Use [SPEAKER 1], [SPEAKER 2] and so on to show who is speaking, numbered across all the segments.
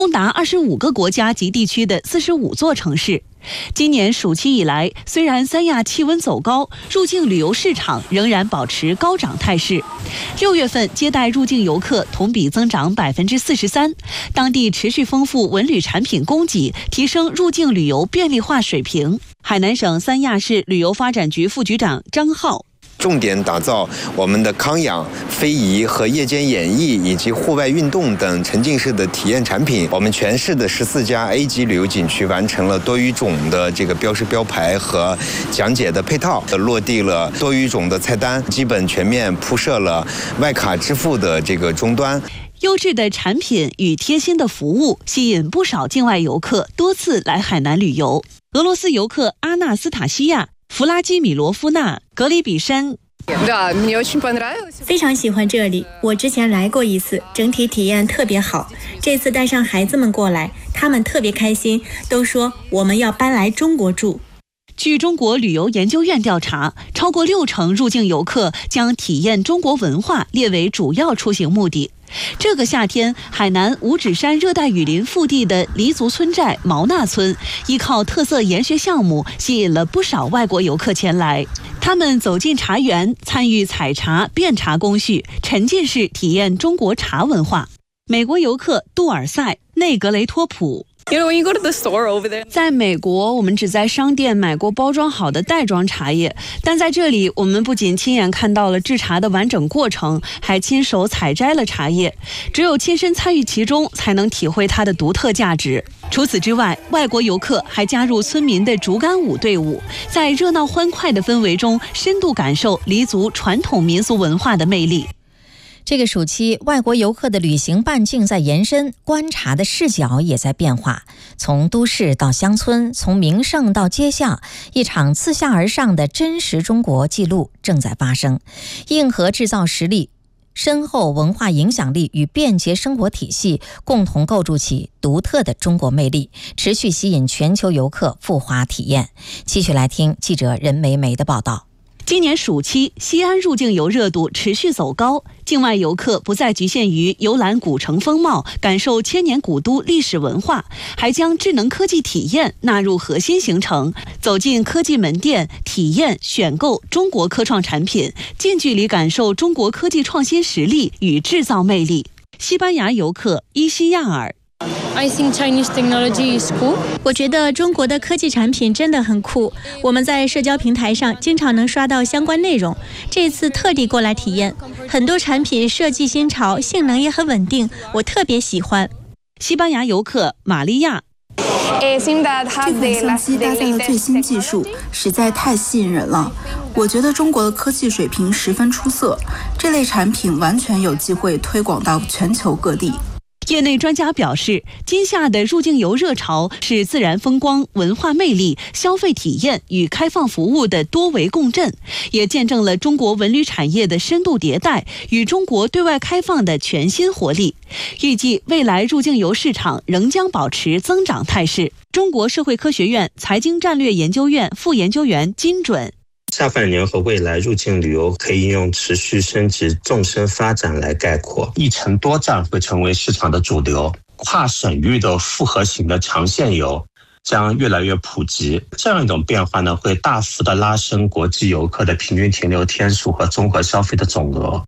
[SPEAKER 1] 共达25个国家及地区的45座城市。今年暑期以来，虽然三亚气温走高，入境旅游市场仍然保持高涨态势。6月份接待入境游客同比增长43%，当地持续丰富文旅产品供给，提升入境旅游便利化水平。海南省三亚市旅游发展局副局长张浩。
[SPEAKER 2] 重点打造我们的康养、非遗和夜间演艺以及户外运动等沉浸式的体验产品。我们全市的14家 A 级旅游景区完成了多语种的这个标识标牌和讲解的配套，落地了多语种的菜单，基本全面铺设了外卡支付的这个终端。
[SPEAKER 1] 优质的产品与贴心的服务吸引不少境外游客多次来海南旅游。俄罗斯游客阿纳斯塔西亚、弗拉基米罗夫纳、格里比山。
[SPEAKER 3] 非常喜欢这里，我之前来过一次，整体体验特别好。这次带上孩子们过来，他们特别开心，都说我们要搬来中国住。
[SPEAKER 1] 据中国旅游研究院调查，超过60%入境游客将体验中国文化列为主要出行目的。这个夏天，海南五指山热带雨林腹地的黎族村寨毛纳村，依靠特色研学项目，吸引了不少外国游客前来。他们走进茶园，参与采茶、辨茶工序，沉浸式体验中国茶文化。美国游客杜尔塞、内格雷托普。在美国，我们只在商店买过包装好的袋装茶叶，但在这里，我们不仅亲眼看到了制茶的完整过程，还亲手采摘了茶叶。只有亲身参与其中，才能体会它的独特价值。除此之外，外国游客还加入村民的竹竿舞队伍，在热闹欢快的氛围中，深度感受黎族传统民俗文化的魅力。
[SPEAKER 4] 这个暑期，外国游客的旅行半径在延伸，观察的视角也在变化。从都市到乡村，从名胜到街巷，一场自下而上的真实中国记录正在发生。硬核制造实力、深厚文化影响力与便捷生活体系共同构筑起独特的中国魅力，持续吸引全球游客赴华体验。继续来听记者任梅梅的报道。
[SPEAKER 1] 今年暑期，西安入境游热度持续走高，境外游客不再局限于游览古城风貌，感受千年古都历史文化，还将智能科技体验纳入核心行程，走进科技门店，体验选购中国科创产品，近距离感受中国科技创新实力与制造魅力。西班牙游客伊西亚尔。
[SPEAKER 5] I think Chinese technology is cool.
[SPEAKER 3] 我觉得中国的科技产品真的很酷，我们在社交平台上经常能刷到相关内容。这次特地过来体验，很多产品设计新潮，性能也很稳定，我特别喜欢。
[SPEAKER 1] 西班牙游客玛利亚。
[SPEAKER 6] 这款相机搭载了最新技术，实在太吸引人了。我觉得中国的科技水平十分出色，这类产品完全有机会推广到全球各地。
[SPEAKER 1] 业内专家表示，今夏的入境游热潮是自然风光、文化魅力、消费体验与开放服务的多维共振，也见证了中国文旅产业的深度迭代与中国对外开放的全新活力。预计未来入境游市场仍将保持增长态势。中国社会科学院财经战略研究院副研究员金准。
[SPEAKER 7] 下半年和未来入境旅游可以用持续升级、纵深发展来概括。一程多站会成为市场的主流，跨省域的复合型的长线游将越来越普及。这样一种变化呢，会大幅的拉升国际游客的平均停留天数和综合消费的总额。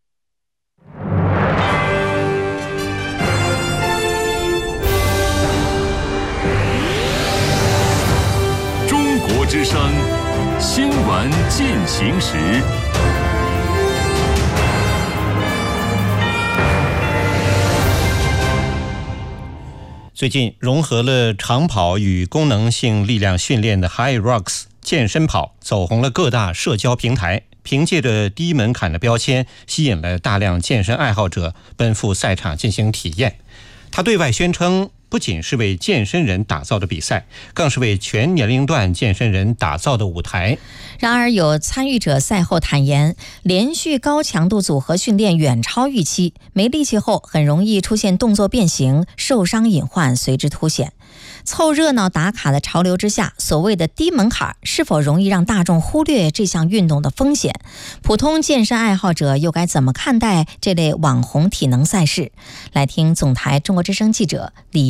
[SPEAKER 8] 中国之声新闻进行时。
[SPEAKER 9] 最近融合了长跑与功能性力量训练的 HYROX 健身跑走红了各大社交平台，凭借着低门槛的标签，吸引了大量健身爱好者奔赴赛场进行体验。他对外宣称不仅是为健身人打造的比赛，更是为全年龄段健身人打造的舞台。
[SPEAKER 4] 然而，有参与者赛后坦言，连续高强度组合训练远超预期，没力气后很容易出现动作变形，受伤隐患随之凸显。凑热闹打卡的潮流之下，所谓的低门槛是否容易让大众忽略这项运动的风险？普通健身爱好者又该怎么看待这类网红体能赛事？来听总台中国之声记者李